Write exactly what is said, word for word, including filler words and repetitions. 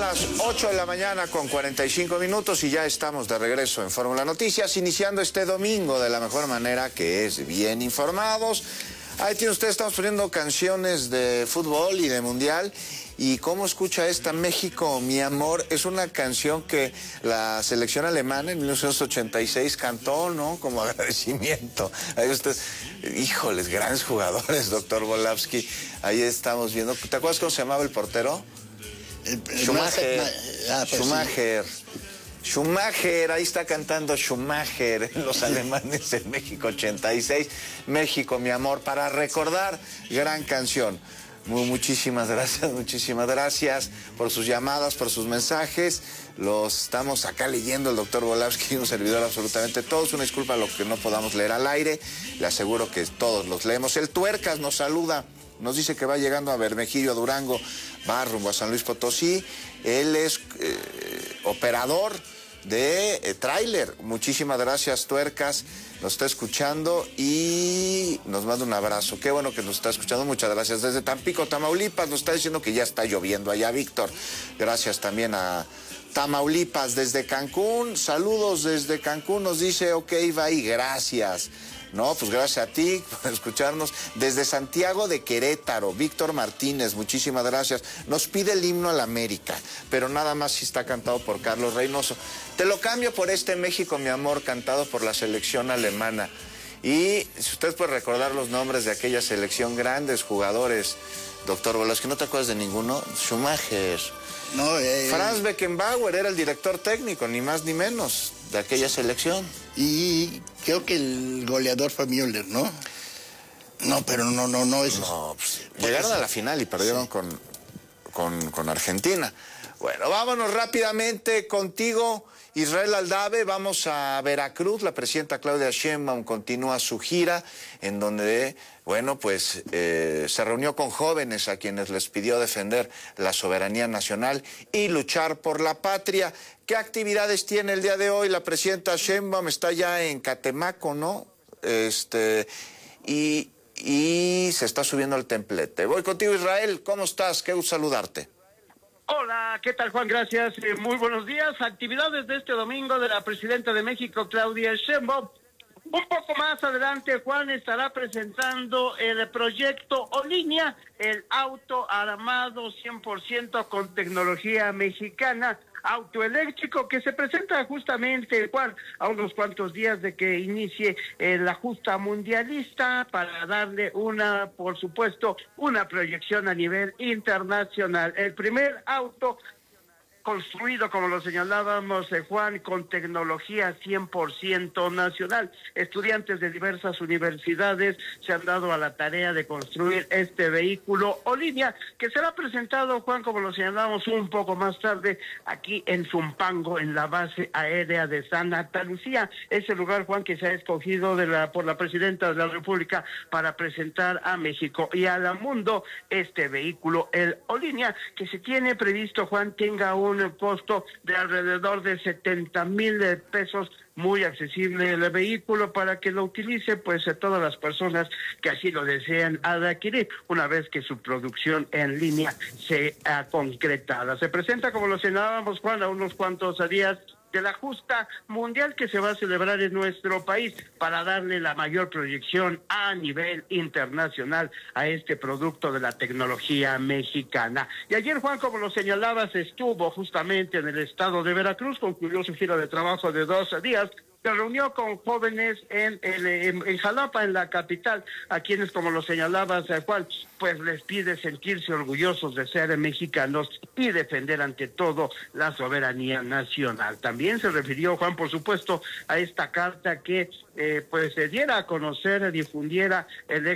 las ocho de la mañana con cuarenta y cinco minutos y ya estamos de regreso en Fórmula Noticias, iniciando este domingo de la mejor manera, que es bien informados. Ahí tiene usted, estamos poniendo canciones de fútbol y de mundial. ¿Y cómo escucha esta? México, mi amor, es una canción que la selección alemana en mil novecientos ochenta y seis cantó, ¿no? Como agradecimiento. Ahí usted, híjoles, grandes jugadores, doctor Volavsky. Ahí estamos viendo. ¿Te acuerdas cómo se llamaba el portero? El, el Schumacher. más, ah, pues Schumacher. Sí. Schumacher, ahí está cantando Schumacher, los alemanes en México ochenta y seis. México, mi amor, para recordar, gran canción. Muy, muchísimas gracias, muchísimas gracias por sus llamadas, por sus mensajes. Los estamos acá leyendo, el doctor Volavsky, un servidor, absolutamente todos. Una disculpa a lo que no podamos leer al aire. Le aseguro que todos los leemos. El Tuercas nos saluda, nos dice que va llegando a Bermejillo, a Durango, va rumbo a San Luis Potosí. Él es eh, operador de eh, tráiler. Muchísimas gracias, Tuercas. Nos está escuchando y nos manda un abrazo. Qué bueno que nos está escuchando. Muchas gracias. Desde Tampico, Tamaulipas, nos está diciendo que ya está lloviendo allá, Víctor. Gracias también a Tamaulipas. Desde Cancún, saludos desde Cancún. Nos dice, ok, bye, gracias. No, pues gracias a ti por escucharnos. Desde Santiago de Querétaro, Víctor Martínez, muchísimas gracias. Nos pide el himno a la América, pero nada más si está cantado por Carlos Reynoso. Te lo cambio por este México, mi amor, cantado por la selección alemana. Y si usted puede recordar los nombres de aquella selección, grandes jugadores, doctor Volavsky, ¿no te acuerdas de ninguno? Schumacher. No, eh, Franz Beckenbauer era el director técnico, ni más ni menos, de aquella selección. Y creo que el goleador fue Müller, ¿no? No, pero no, no, no es. No, pues, llegaron a la final y perdieron sí. con, con, con Argentina. Bueno, vámonos rápidamente contigo, Israel Aldave. Vamos a Veracruz. La presidenta Claudia Sheinbaum continúa su gira, en donde, bueno, pues eh, se reunió con jóvenes a quienes les pidió defender la soberanía nacional y luchar por la patria. ¿Qué actividades tiene el día de hoy? La presidenta Sheinbaum está ya en Catemaco, ¿no? Este, y, y se está subiendo al templete. Voy contigo, Israel. ¿Cómo estás? Qué gusto saludarte. Hola, ¿qué tal, Juan? Gracias. Eh, muy buenos días. Actividades de este domingo de la presidenta de México, Claudia Sheinbaum. Un poco más adelante, Juan estará presentando el proyecto Olinia, el auto armado cien por ciento con tecnología mexicana, auto eléctrico, que se presenta justamente, Juan, a unos cuantos días de que inicie eh, la justa mundialista, para darle una, por supuesto, una proyección a nivel internacional. El primer auto construido, como lo señalábamos, eh, Juan, con tecnología cien por ciento nacional. Estudiantes de diversas universidades se han dado a la tarea de construir este vehículo Olinia, que será presentado, Juan, como lo señalábamos, un poco más tarde, aquí en Zumpango, en la base aérea de Santa Lucía. Ese lugar, Juan, que se ha escogido de la, por la presidenta de la República para presentar a México y al mundo este vehículo, el Olinia, que se tiene previsto, Juan, tenga un un costo de alrededor de setenta mil pesos, muy accesible el vehículo para que lo utilice pues todas las personas que así lo desean adquirir una vez que su producción en línea sea concretada. Se presenta, como lo señalábamos, Juan, a unos cuantos días de la justa mundial que se va a celebrar en nuestro país, para darle la mayor proyección a nivel internacional a este producto de la tecnología mexicana. Y ayer, Juan, como lo señalabas, estuvo justamente en el estado de Veracruz, concluyó su gira de trabajo de dos días. Se reunió con jóvenes en, en, en, en Jalapa, en la capital, a quienes, como lo señalabas, Juan, pues les pide sentirse orgullosos de ser mexicanos y defender ante todo la soberanía nacional. También se refirió, Juan, por supuesto, a esta carta que eh, pues se diera a conocer, difundiera el